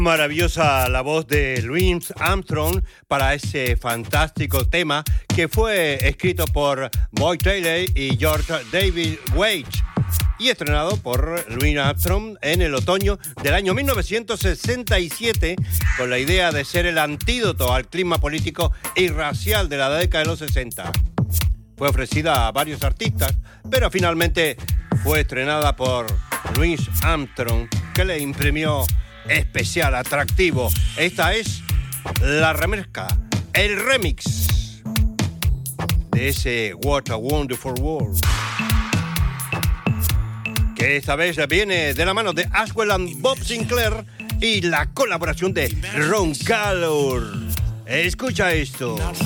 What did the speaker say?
Maravillosa la voz de Louis Armstrong para ese fantástico tema que fue escrito por Boyd Taylor y George David Wage y estrenado por Louis Armstrong en el otoño del año 1967 con la idea de ser el antídoto al clima político y racial de la década de los 60. Fue ofrecida a varios artistas, pero finalmente fue estrenada por Louis Armstrong, que le imprimió especial atractivo. Esta es la remezcla, el remix de ese What a Wonderful World, que esta vez viene de la mano de Aswell and Bob Sinclair y la colaboración de Ron Carter. Escucha esto.